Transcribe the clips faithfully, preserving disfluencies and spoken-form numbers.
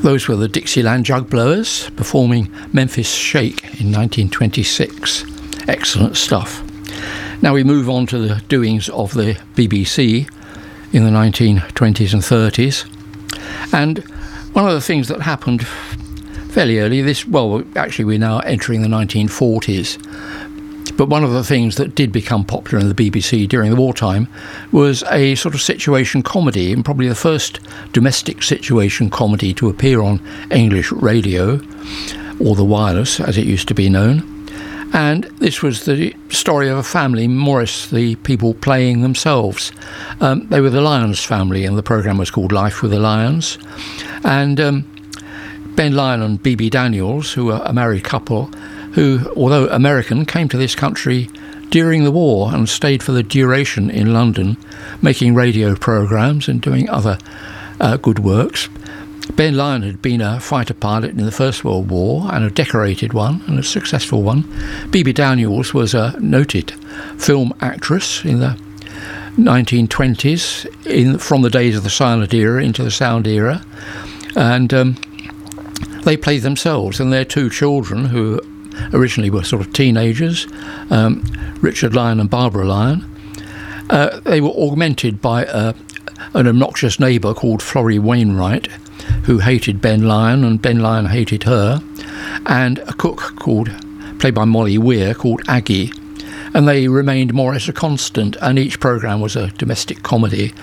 Those were the Dixieland Jug Blowers performing Memphis Shake in nineteen twenty-six. Excellent stuff. Now we move on to the doings of the B B C in the nineteen twenties and thirties. And one of the things that happened fairly early, this, well, actually we're now entering the nineteen forties, but one of the things that did become popular in the B B C during the wartime was a sort of situation comedy, and probably the first domestic situation comedy to appear on English radio, or the wireless as it used to be known. And this was the story of a family, Morris, the people playing themselves. Um, they were the Lyons family, and the programme was called Life with the Lyons. And um, Ben Lyon and B B Daniels, who were a married couple, who, although American, came to this country during the war and stayed for the duration in London, making radio programmes and doing other uh, good works. Ben Lyon had been a fighter pilot in the First World War, and a decorated one, and a successful one. B B Daniels was a noted film actress in the nineteen twenties, in, from the days of the silent era into the sound era. And um, they played themselves and their two children, who originally were sort of teenagers, um, Richard Lyon and Barbara Lyon. Uh, they were augmented by uh, an obnoxious neighbour called Florrie Wainwright, who hated Ben Lyon, and Ben Lyon hated her, and a cook called, played by Molly Weir, called Aggie. And they remained more or less a constant, and each programme was a domestic comedy,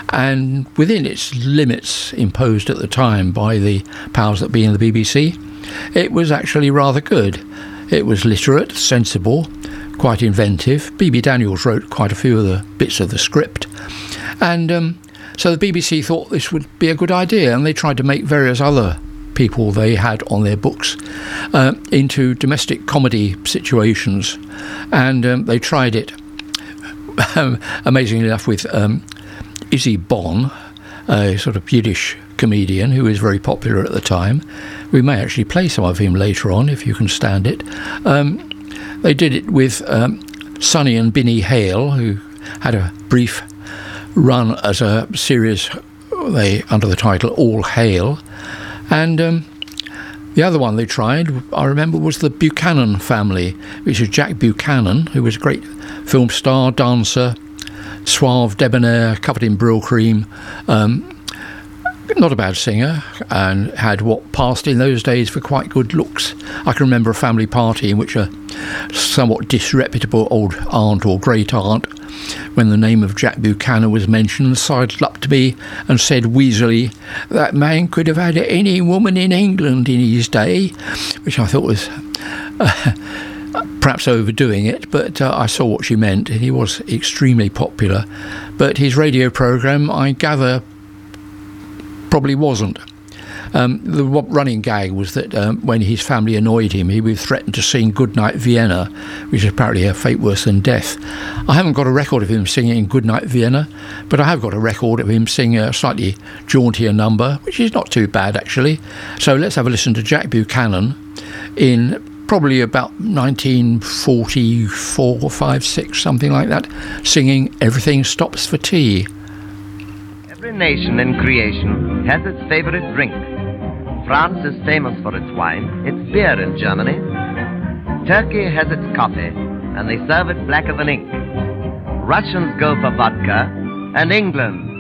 and within its limits imposed at the time by the powers that be in the B B C, it was actually rather good. It was literate, sensible, quite inventive. B B Daniels wrote quite a few of the bits of the script, and um, so the B B C thought this would be a good idea, and they tried to make various other people they had on their books uh, into domestic comedy situations, and um, they tried it, um, amazingly enough, with um, Izzy Bonn, a sort of Yiddish comedian who was very popular at the time. We may actually play some of him later on if you can stand it. Um, they did it with um, Sonny and Binny Hale, who had a brief run as a series they under the title All Hail. And um, the other one they tried, I remember, was the Buchanan family, which is Jack Buchanan, who was a great film star, dancer, suave, debonair, covered in Brill cream, um, not a bad singer, and had what passed in those days for quite good looks. I can remember a family party in which a somewhat disreputable old aunt or great aunt, when the name of Jack Buchanan was mentioned, sidled up to me and said wheezily, "That man could have had any woman in England in his day," which I thought was uh, perhaps overdoing it, but uh, I saw what she meant. He was extremely popular, but his radio programme, I gather, probably wasn't. Um, the running gag was that um, when his family annoyed him, he would threaten to sing Goodnight Vienna, which is apparently a fate worse than death. I haven't got a record of him singing Goodnight Vienna, but I have got a record of him singing a slightly jauntier number, which is not too bad actually. So let's have a listen to Jack Buchanan in probably about nineteen forty-four, five, six, something like that, singing Everything Stops for Tea. Every nation in creation has its favorite drink. France is famous for its wine, its beer in Germany. Turkey has its coffee, and they serve it blacker than ink. Russians go for vodka, and England